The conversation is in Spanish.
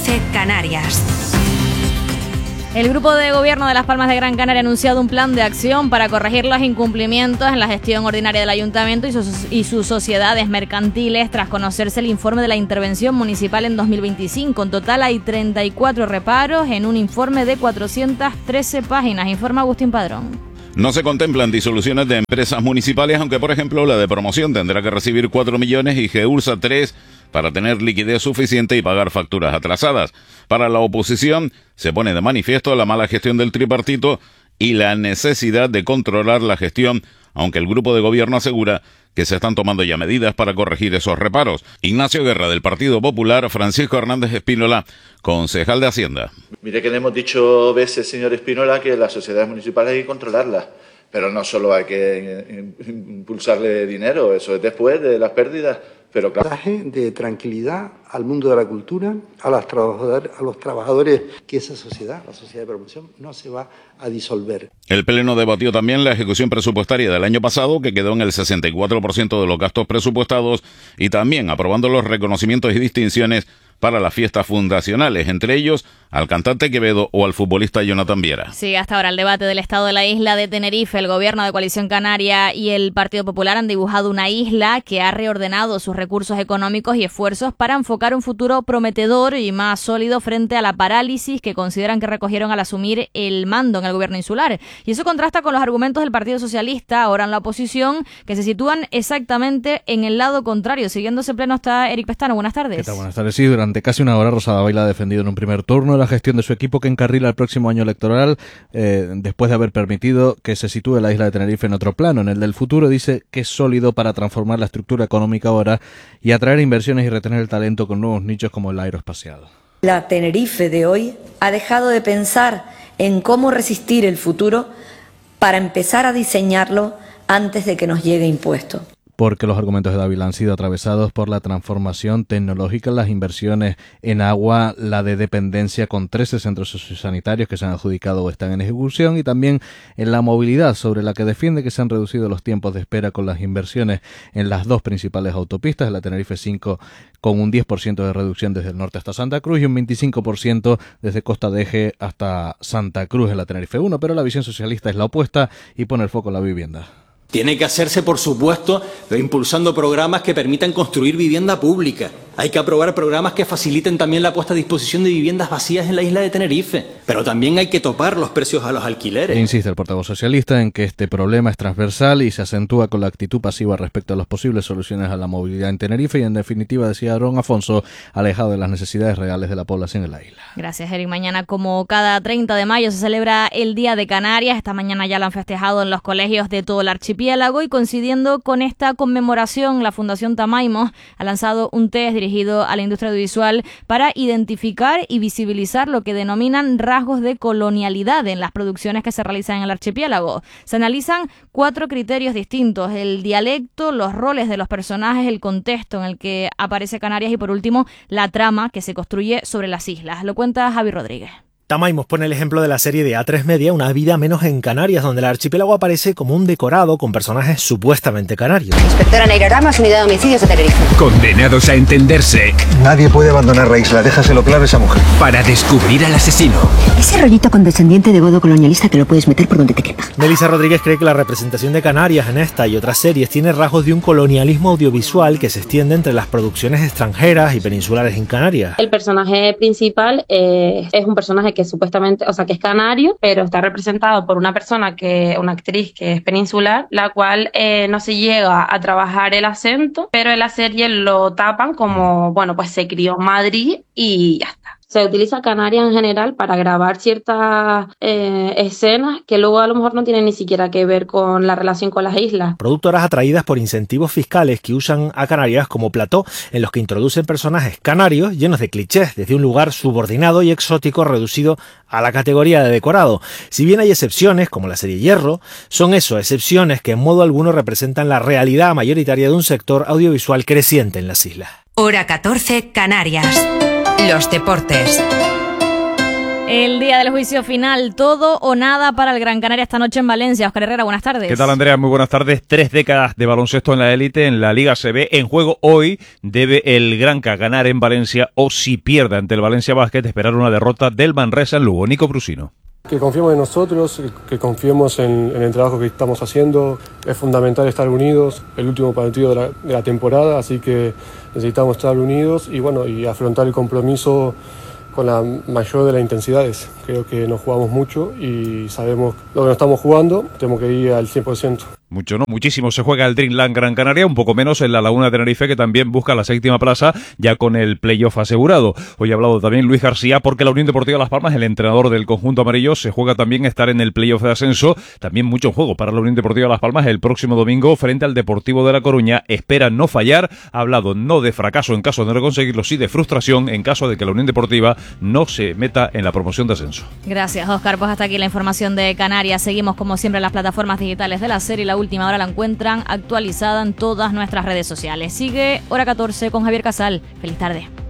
14, Canarias. El Grupo de Gobierno de Las Palmas de Gran Canaria ha anunciado un plan de acción para corregir los incumplimientos en la gestión ordinaria del Ayuntamiento y sus sociedades mercantiles tras conocerse el informe de la intervención municipal en 2025. En total hay 34 reparos en un informe de 413 páginas, informa Agustín Padrón. No se contemplan disoluciones de empresas municipales, aunque por ejemplo la de promoción tendrá que recibir 4 millones y GEURSA 3 para tener liquidez suficiente y pagar facturas atrasadas. Para la oposición se pone de manifiesto la mala gestión del tripartito y la necesidad de controlar la gestión, aunque el grupo de gobierno asegura que se están tomando ya medidas para corregir esos reparos. Ignacio Guerra, del Partido Popular, Francisco Hernández Espínola, concejal de Hacienda. Mire que le hemos dicho veces, señor Espínola, que las sociedades municipales hay que controlarlas, pero no solo hay que impulsarle dinero, eso es después de las pérdidas. Pero claro, de tranquilidad al mundo de la cultura, a los trabajadores, que esa sociedad, la sociedad de promoción, no se va a disolver. El Pleno debatió también la ejecución presupuestaria del año pasado, que quedó en el 64% de los gastos presupuestados, y también aprobando los reconocimientos y distinciones para las fiestas fundacionales, entre ellos al cantante Quevedo o al futbolista Jonathan Viera. Sí, hasta ahora el debate del estado de la isla de Tenerife. El gobierno de Coalición Canaria y el Partido Popular han dibujado una isla que ha reordenado sus recursos económicos y esfuerzos para enfocar un futuro prometedor y más sólido frente a la parálisis que consideran que recogieron al asumir el mando en el gobierno insular. Y eso contrasta con los argumentos del Partido Socialista, ahora en la oposición, que se sitúan exactamente en el lado contrario. Siguiendo ese pleno está Eric Pestano. Buenas tardes. ¿Qué tal? Buenas tardes. Sí, durante casi una hora Rosa Baila ha defendido en un primer turno la gestión de su equipo que encarrila el próximo año electoral, después de haber permitido que se sitúe la isla de Tenerife en otro plano. En el del futuro dice que es sólido para transformar la estructura económica ahora y atraer inversiones y retener el talento con nuevos nichos como el aeroespacial. La Tenerife de hoy ha dejado de pensar en cómo resistir el futuro para empezar a diseñarlo antes de que nos llegue impuesto. Porque los argumentos de Dávila han sido atravesados por la transformación tecnológica, las inversiones en agua, la de dependencia con 13 centros sociosanitarios que se han adjudicado o están en ejecución, y también en la movilidad, sobre la que defiende que se han reducido los tiempos de espera con las inversiones en las dos principales autopistas, en la Tenerife 5 con un 10% de reducción desde el norte hasta Santa Cruz y un 25% desde Costa de Eje hasta Santa Cruz en la Tenerife 1, pero la visión socialista es la opuesta y pone el foco en la vivienda. Tiene que hacerse, por supuesto, impulsando programas que permitan construir vivienda pública. Hay que aprobar programas que faciliten también la puesta a disposición de viviendas vacías en la isla de Tenerife. Pero también hay que topar los precios a los alquileres. Insiste el portavoz socialista en que este problema es transversal y se acentúa con la actitud pasiva respecto a las posibles soluciones a la movilidad en Tenerife y, en definitiva, decía Aaron Afonso, alejado de las necesidades reales de la población en la isla. Gracias, Eric. Mañana, como cada 30 de mayo, se celebra el Día de Canarias. Esta mañana ya lo han festejado en los colegios de todo el archipiélago, y coincidiendo con esta conmemoración, la Fundación Tamaimos ha lanzado un test dirigido a la industria audiovisual para identificar y visibilizar lo que denominan rasgos de colonialidad en las producciones que se realizan en el archipiélago. Se analizan 4 criterios distintos: el dialecto, los roles de los personajes, el contexto en el que aparece Canarias y, por último, la trama que se construye sobre las islas. Lo cuenta Javi Rodríguez. Tamaimos pone el ejemplo de la serie de A3 Media, Una vida menos en Canarias, donde el archipiélago aparece como un decorado con personajes supuestamente canarios. Inspectora Neira Ramas, Unidad de Homicidios de Tenerife. Condenados a entenderse. Nadie puede abandonar la isla, déjaselo claro a esa mujer. Para descubrir al asesino. Ese rollito condescendiente de godo colonialista te lo puedes meter por donde te quepa. Melissa Rodríguez cree que la representación de Canarias en esta y otras series tiene rasgos de un colonialismo audiovisual que se extiende entre las producciones extranjeras y peninsulares en Canarias. El personaje principal es un personaje que supuestamente, que es canario, pero está representado por una actriz que es peninsular, la cual no se llega a trabajar el acento, pero en la serie lo tapan como, pues se crió en Madrid y ya está. Se utiliza Canarias en general para grabar ciertas escenas que luego a lo mejor no tienen ni siquiera que ver con la relación con las islas. Productoras atraídas por incentivos fiscales que usan a Canarias como plató, en los que introducen personajes canarios llenos de clichés, desde un lugar subordinado y exótico reducido a la categoría de decorado. Si bien hay excepciones, como la serie Hierro, son excepciones que en modo alguno representan la realidad mayoritaria de un sector audiovisual creciente en las islas. Hora 14, Canarias. Los deportes. El día del juicio final, todo o nada para el Gran Canaria esta noche en Valencia. Óscar Herrera, buenas tardes. ¿Qué tal, Andrea? Muy buenas tardes. 3 décadas de baloncesto en la élite, en la Liga CB. En juego hoy debe el Granca ganar en Valencia o, si pierde ante el Valencia Basket, esperar una derrota del Manresa en Lugo. Nico Brusino. Que confiemos en nosotros, que confiemos en el trabajo que estamos haciendo. Es fundamental estar unidos, el último partido de la temporada, así que necesitamos estar unidos y afrontar el compromiso con la mayor de las intensidades. Creo que nos jugamos mucho y sabemos lo que nos estamos jugando, tenemos que ir al 100%. Mucho, ¿no? Muchísimo se juega el Dreamland Gran Canaria, un poco menos en la Laguna de Tenerife, que también busca la 7ª plaza, ya con el playoff asegurado. Hoy ha hablado también Luis García, porque la Unión Deportiva Las Palmas, el entrenador del conjunto amarillo, se juega también estar en el playoff de ascenso. También mucho en juego para la Unión Deportiva Las Palmas el próximo domingo frente al Deportivo de La Coruña. Espera no fallar, ha hablado no de fracaso en caso de no conseguirlo, sí de frustración en caso de que la Unión Deportiva no se meta en la promoción de ascenso. Gracias, Óscar. Pues hasta aquí la información de Canarias. Seguimos como siempre en las plataformas digitales de la serie. La última hora la encuentran actualizada en todas nuestras redes sociales. Sigue Hora 14 con Javier Casal. Feliz tarde.